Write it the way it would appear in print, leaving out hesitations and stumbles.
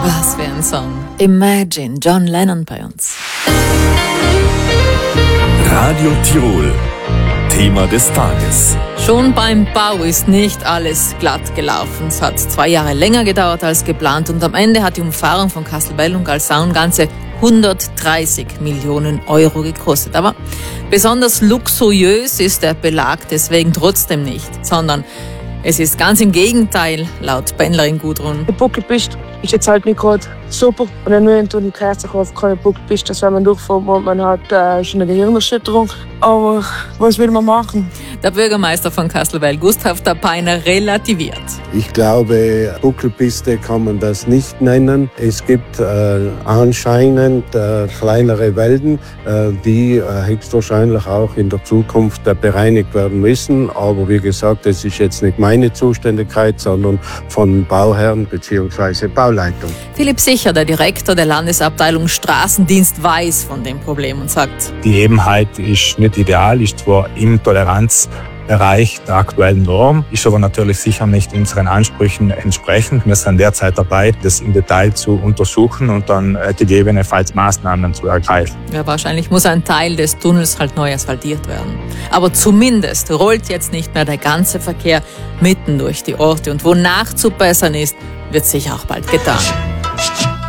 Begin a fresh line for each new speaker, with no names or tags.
Was für ein Song. Imagine, John Lennon bei uns.
Radio Tirol. Thema des Tages.
Schon beim Bau ist nicht alles glatt gelaufen. Es hat 2 Jahre länger gedauert als geplant und am Ende hat die Umfahrung von Kastelbell und Galsaun ganze 130 Millionen Euro gekostet. Aber besonders luxuriös ist der Belag deswegen trotzdem nicht, sondern es ist ganz im Gegenteil, laut Pendlerin Gudrun.
Die Buckelpiste ist jetzt halt nicht gerade super. Und dann nur die Kreisach auf keine Buckelpiste, dass wenn man durchfährt, man hat schon eine Gehirnerschütterung. Aber was will man machen?
Der Bürgermeister von Kastelbell, Gustav Tapeiner, relativiert.
Ich glaube, Buckelpiste kann man das nicht nennen. Es gibt anscheinend kleinere Wälden, die höchstwahrscheinlich auch in der Zukunft bereinigt werden müssen. Aber wie gesagt, das ist jetzt nicht meine Zuständigkeit, sondern von Bauherren bzw. Bauleitung.
Philipp Sicher, der Direktor der Landesabteilung Straßendienst, weiß von dem Problem und sagt:
Die Ebenheit ist nicht ideal, ist zwar im Toleranzbereich der aktuellen Norm, ist aber natürlich sicher nicht unseren Ansprüchen entsprechend. Wir sind derzeit dabei, das im Detail zu untersuchen und dann gegebenenfalls Maßnahmen zu ergreifen.
Ja, wahrscheinlich muss ein Teil des Tunnels halt neu asphaltiert werden. Aber zumindest rollt jetzt nicht mehr der ganze Verkehr mitten durch die Orte. Und wo nachzubessern ist, wird sicher auch bald getan.